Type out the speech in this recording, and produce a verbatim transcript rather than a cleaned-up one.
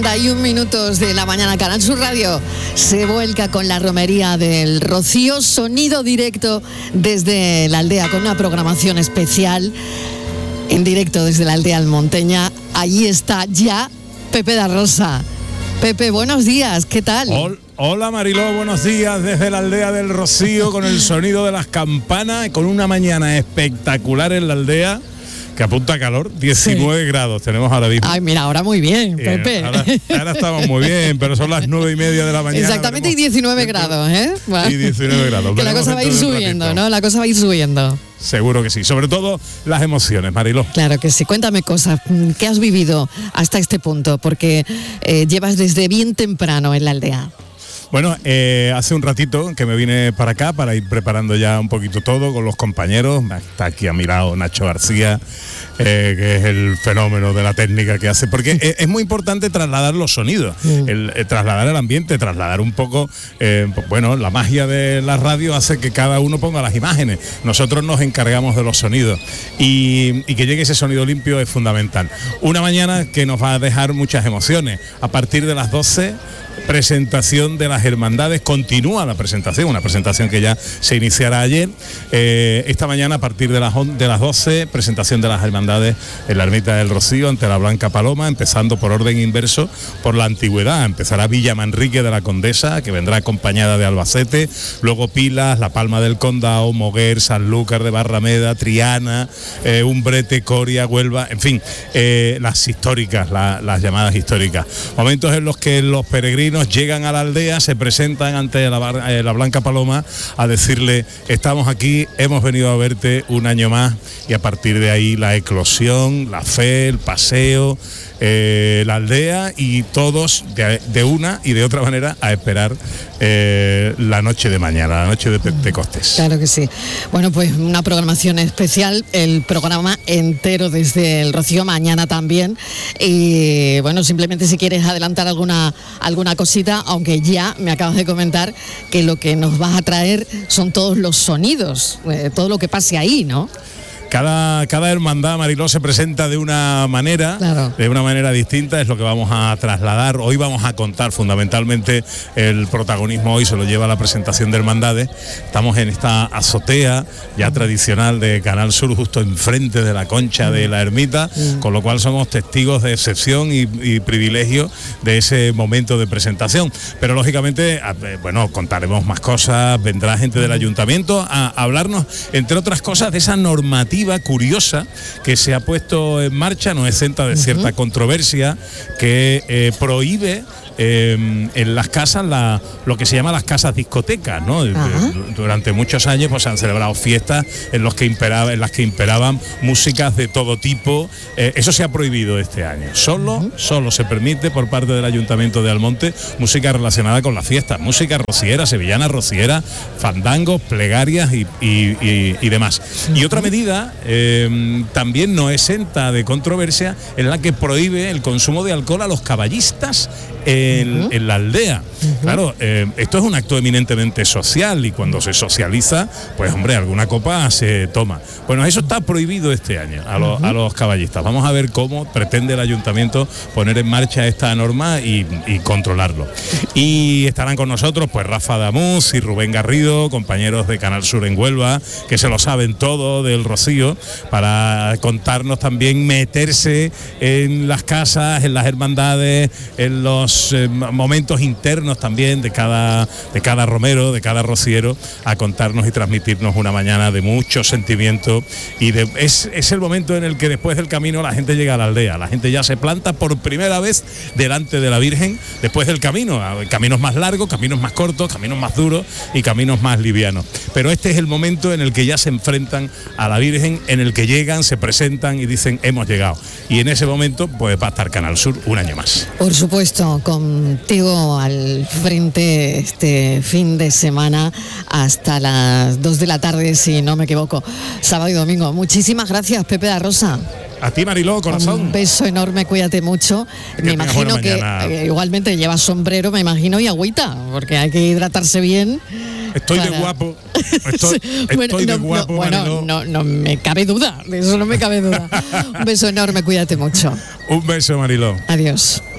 treinta y un minutos de la mañana, Canal Sur Radio se vuelca con la romería del Rocío, sonido directo desde la aldea con una programación especial en directo desde la aldea almonteña. Allí está ya Pepe da Rosa. Pepe, buenos días, ¿qué tal? Hola, hola Mariló, buenos días desde la aldea del Rocío con el sonido de las campanas, con una mañana espectacular en la aldea. Que apunta a calor, diecinueve sí. grados tenemos ahora mismo. Ay, mira, ahora muy bien, eh, Pepe. Ahora, ahora estamos muy bien, pero son las nueve y media de la mañana. Exactamente, y diecinueve grados, ¿eh? Bueno, y diecinueve grados. Que la cosa va a ir subiendo, ¿no? La cosa va a ir subiendo. Seguro que sí, sobre todo las emociones, Mariló. Claro que sí, cuéntame cosas, ¿qué has vivido hasta este punto? Porque eh, llevas desde bien temprano en la aldea. Bueno, eh, hace un ratito que me vine para acá para ir preparando ya un poquito todo con los compañeros. Está aquí a mi lado Nacho García, eh, que es el fenómeno de la técnica que hace, porque es, es muy importante trasladar los sonidos, mm. el, el, trasladar el ambiente, trasladar un poco, eh, bueno, la magia de la radio hace que cada uno ponga las imágenes. Nosotros nos encargamos de los sonidos y, y que llegue ese sonido limpio es fundamental. Una mañana que nos va a dejar muchas emociones. A partir de las doce, presentación de las hermandades, continúa la presentación, una presentación que ya se iniciará ayer. Eh, esta mañana a partir de las, de las doce, presentación de las hermandades en la ermita del Rocío ante la Blanca Paloma, empezando por orden inverso por la antigüedad. Empezará Villa Manrique de la Condesa, que vendrá acompañada de Albacete, luego Pilas, La Palma del Condado, Moguer, Sanlúcar de Barrameda, Triana, eh, Umbrete, Coria, Huelva, en fin, eh, las históricas, la, las llamadas históricas. Momentos en los que los peregrinos llegan a la aldea, se presentan ante la, eh, la Blanca Paloma a decirle: estamos aquí, hemos venido a verte un año más, y a partir de ahí la eclosión, la fe, el paseo, eh, la aldea y todos de, de una y de otra manera a esperar eh, la noche de mañana, la noche de Pentecostés. Claro que sí. Bueno, pues una programación especial, el programa entero desde el Rocío, mañana también. Y bueno, simplemente si quieres adelantar alguna, alguna cosita, aunque ya me acabas de comentar que lo que nos vas a traer son todos los sonidos, eh, todo lo que pase ahí, ¿no? Cada, cada hermandad, Mariló, se presenta de una manera, claro. de una manera distinta, es lo que vamos a trasladar. Hoy vamos a contar fundamentalmente el protagonismo, hoy se lo lleva la presentación de hermandades. Estamos en esta azotea ya tradicional de Canal Sur, justo enfrente de la concha de la ermita, mm. con lo cual somos testigos de excepción y, y privilegio de ese momento de presentación. Pero lógicamente, bueno, contaremos más cosas, vendrá gente del ayuntamiento a hablarnos, entre otras cosas, de esa normativa curiosa que se ha puesto en marcha, no exenta de cierta uh-huh. controversia, que eh, prohíbe eh, en las casas la, lo que se llama las casas discotecas, ¿no? Uh-huh. Durante muchos años pues, se han celebrado fiestas en, los que imperaba, en las que imperaban músicas de todo tipo. Eh, eso se ha prohibido este año. Solo, uh-huh. solo se permite por parte del Ayuntamiento de Almonte música relacionada con las fiestas, música rociera, sevillana rociera, fandangos, plegarias y, y, y, y demás. Uh-huh. Y otra medida Eh, también no exenta de controversia, en la que prohíbe el consumo de alcohol a los caballistas en, uh-huh. en la aldea. Uh-huh. Claro, eh, esto es un acto eminentemente social y cuando se socializa, pues hombre, alguna copa se toma. Bueno, eso está prohibido este año a, lo, uh-huh. a los caballistas. Vamos a ver cómo pretende el ayuntamiento poner en marcha esta norma y, y controlarlo. Y estarán con nosotros pues Rafa Damuz y Rubén Garrido, compañeros de Canal Sur en Huelva, que se lo saben todo del Rocío, para contarnos también, meterse en las casas, en las hermandades, en los eh, momentos internos también de cada, de cada romero, de cada rociero, a contarnos y transmitirnos una mañana de mucho sentimiento. Y de, es, es el momento en el que después del camino la gente llega a la aldea, la gente ya se planta por primera vez delante de la Virgen después del camino, caminos más largos, caminos más cortos, caminos más duros y caminos más livianos. Pero este es el momento en el que ya se enfrentan a la Virgen, en el que llegan, se presentan y dicen hemos llegado. Y en ese momento pues va a estar Canal Sur un año más. Por supuesto, contigo al frente este fin de semana hasta las dos de la tarde, si no me equivoco, sábado y domingo. Muchísimas gracias, Pepe da Rosa. A ti, Mariló, corazón. Un beso enorme, cuídate mucho. Que me imagino que eh, igualmente llevas sombrero, me imagino, y agüita, porque hay que hidratarse bien. Estoy para... de guapo. Estoy, bueno, estoy no, de guapo, no, bueno, no, no me cabe duda, de eso no me cabe duda. Un beso enorme, cuídate mucho. Un beso, Mariló. Adiós.